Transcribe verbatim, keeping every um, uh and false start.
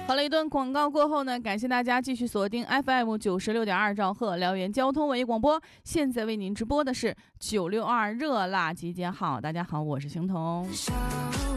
好了，一段广告过后呢，感谢大家继续锁定 F M 九十六点二兆赫辽源交通文艺广播。现在为您直播的是九六二热辣集结号。大家好，我是邢彤。